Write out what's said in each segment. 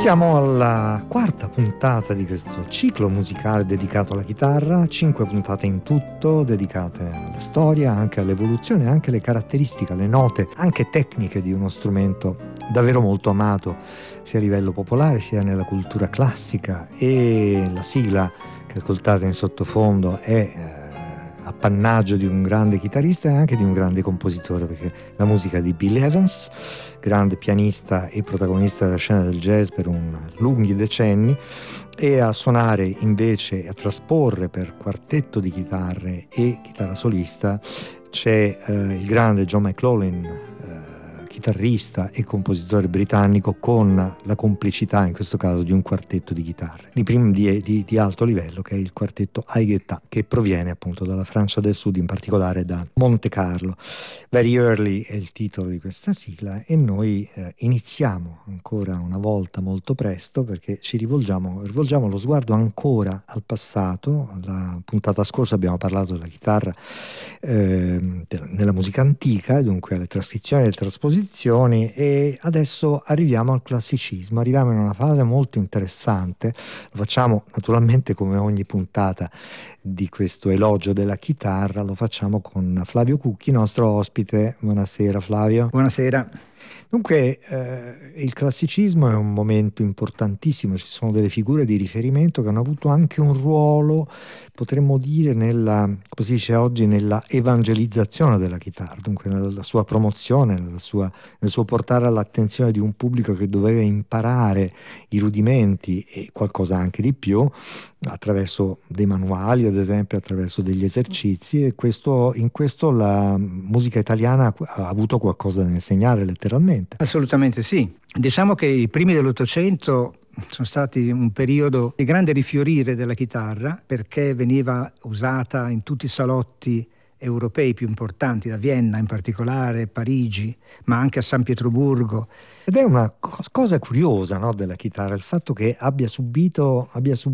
Siamo alla quarta puntata di questo ciclo musicale dedicato alla chitarra, 5 puntate in tutto dedicate alla storia, anche all'evoluzione, anche alle caratteristiche, alle note, anche tecniche di uno strumento davvero molto amato sia a livello popolare sia nella cultura classica, e la sigla che ascoltate in sottofondo è appannaggio di un grande chitarrista e anche di un grande compositore, perché la musica di Bill Evans, grande pianista e protagonista della scena del jazz per lunghi decenni, e a suonare invece, a trasporre per quartetto di chitarre e chitarra solista c'è il grande John McLaughlin, chitarrista e compositore britannico, con la complicità in questo caso di un quartetto di chitarre di alto livello, che è il quartetto Aigetta, che proviene appunto dalla Francia del Sud, in particolare da Monte Carlo. Very Early è il titolo di questa sigla, e noi iniziamo ancora una volta molto presto, perché rivolgiamo lo sguardo ancora al passato. La puntata scorsa abbiamo parlato della chitarra nella musica antica, dunque alle trascrizioni e alle trasposizioni, e adesso arriviamo al classicismo. Arriviamo in una fase molto interessante. Lo facciamo naturalmente, come ogni puntata di questo elogio della chitarra, lo facciamo con Flavio Cucchi, nostro ospite. Buonasera Flavio. Buonasera. Dunque il classicismo è un momento importantissimo, ci sono delle figure di riferimento che hanno avuto anche un ruolo, potremmo dire, come si dice oggi, nella evangelizzazione della chitarra, dunque nella sua promozione, nel suo portare all'attenzione di un pubblico che doveva imparare i rudimenti e qualcosa anche di più, attraverso dei manuali, ad esempio, attraverso degli esercizi, e in questo la musica italiana ha avuto qualcosa da insegnare, letteralmente. Assolutamente sì. Diciamo che i primi dell'Ottocento sono stati un periodo di grande rifiorire della chitarra, perché veniva usata in tutti i salotti europei più importanti, da Vienna in particolare, Parigi, ma anche a San Pietroburgo. Ed è una cosa curiosa, no, della chitarra, il fatto che abbia subito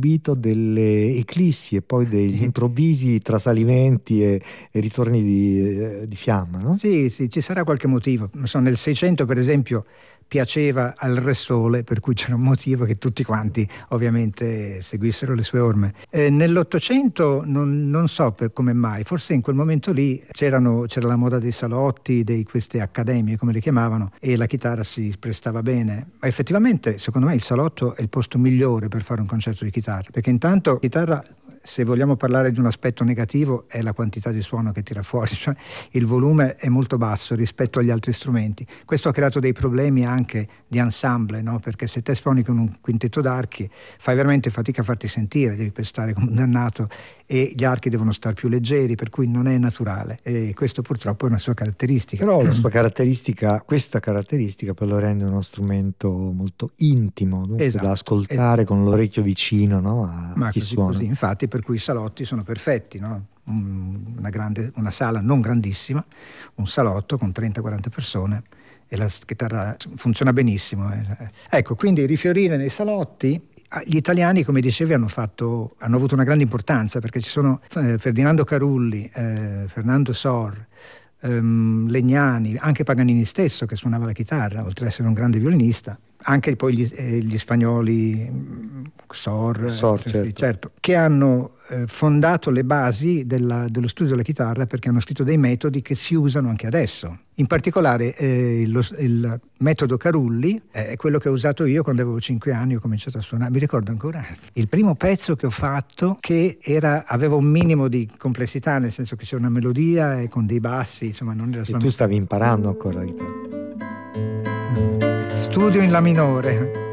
delle eclissi e poi degli improvvisi trasalimenti e ritorni di fiamma, no? Sì, ci sarà qualche motivo. Nel 600, per esempio, piaceva al Re Sole, per cui c'era un motivo che tutti quanti ovviamente seguissero le sue orme. Nell'Ottocento non so come mai, forse in quel momento lì c'era la moda dei salotti, di queste accademie come le chiamavano, e la chitarra si prestava bene. Ma effettivamente, secondo me, il salotto è il posto migliore per fare un concerto di chitarra, perché intanto la chitarra, se vogliamo parlare di un aspetto negativo, è la quantità di suono che tira fuori, cioè il volume è molto basso rispetto agli altri strumenti. Questo ha creato dei problemi anche di ensemble, no? Perché se te suoni con un quintetto d'archi fai veramente fatica a farti sentire, devi pestare come un dannato, e gli archi devono stare più leggeri, per cui non è naturale, e questo purtroppo è una sua caratteristica. Però questa caratteristica poi lo rende uno strumento molto intimo, dunque esatto, da ascoltare con l'orecchio vicino, no, a chi suona. Così, infatti, per cui i salotti sono perfetti, no? Una sala non grandissima, un salotto con 30-40 persone, e la chitarra funziona benissimo. Ecco, quindi rifiorire nei salotti. Gli italiani, come dicevi, hanno avuto una grande importanza, perché ci sono Ferdinando Carulli, Fernando Sor, Legnani, anche Paganini stesso, che suonava la chitarra, oltre ad essere un grande violinista. Anche poi gli spagnoli, Sor, certo, che hanno fondato le basi dello studio della chitarra, perché hanno scritto dei metodi che si usano anche adesso. In particolare il metodo Carulli è quello che ho usato io quando avevo 5 anni, ho cominciato a suonare. Mi ricordo ancora il primo pezzo che ho fatto, che aveva un minimo di complessità, nel senso che c'era una melodia e con dei bassi, insomma non era solamente... E tu stavi imparando ancora la chitarra? Studio in La minore.